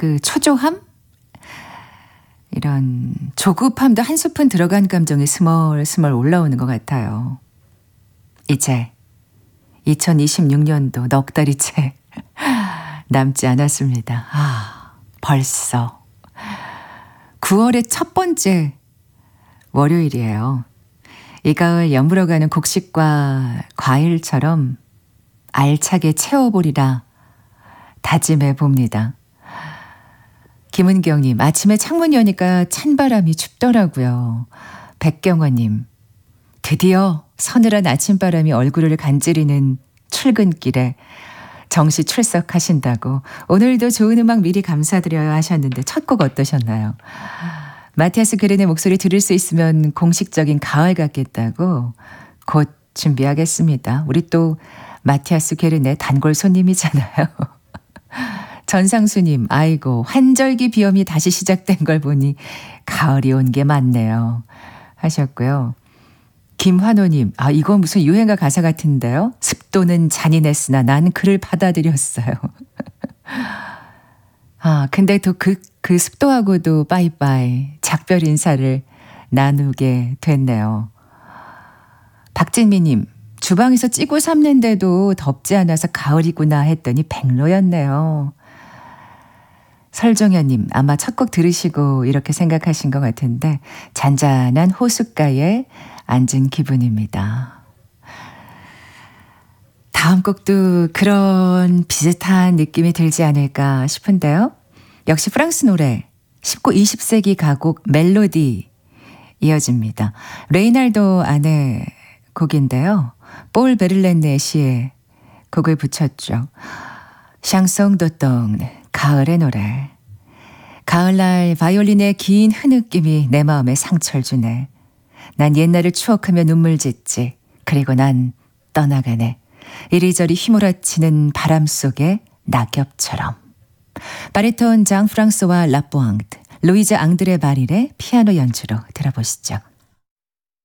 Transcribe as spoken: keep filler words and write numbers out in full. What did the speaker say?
그 초조함? 이런 조급함도 한 스푼 들어간 감정이 스멀스멀 올라오는 것 같아요. 이제 이천이십육 년도 넉 달이 채 남지 않았습니다. 아, 벌써 구월의 첫 번째 월요일이에요. 이 가을 여물어 가는 곡식과 과일처럼 알차게 채워보리라 다짐해 봅니다. 김은경님, 아침에 창문 여니까 찬바람이 춥더라고요. 백경화님, 드디어 서늘한 아침바람이 얼굴을 간지리는 출근길에 정시 출석하신다고 오늘도 좋은 음악 미리 감사드려요 하셨는데 첫 곡 어떠셨나요? 마티아스 게른의 목소리 들을 수 있으면 공식적인 가을 같겠다고 곧 준비하겠습니다. 우리 또 마티아스 게른의 단골 손님이잖아요. 전상수님, 아이고 환절기 비염이 다시 시작된 걸 보니 가을이 온 게 맞네요 하셨고요. 김환호님, 아 이거 무슨 유행가 가사 같은데요. 습도는 잔인했으나 난 그를 받아들였어요. 아 근데 또 그 그 습도하고도 빠이빠이 작별 인사를 나누게 됐네요. 박진미님, 주방에서 찌고 삶는데도 덥지 않아서 가을이구나 했더니 백로였네요. 설정현님, 아마 첫 곡 들으시고 이렇게 생각하신 것 같은데 잔잔한 호숫가에 앉은 기분입니다. 다음 곡도 그런 비슷한 느낌이 들지 않을까 싶은데요. 역시 프랑스 노래 십구, 이십 세기 가곡 멜로디 이어집니다. 레이날도 안의 곡인데요. 볼 베를렌의 시에 곡을 붙였죠. 샹송 도똥, 가을의 노래. 가을날 바이올린의 긴 흐느낌이 내 마음에 상처를 주네. 난 옛날을 추억하며 눈물 짓지. 그리고 난 떠나가네. 이리저리 휘몰아치는 바람 속의 낙엽처럼. 바리톤 장 프랑스와 라포앙트, 루이즈 앙드레 바릴의 피아노 연주로 들어보시죠.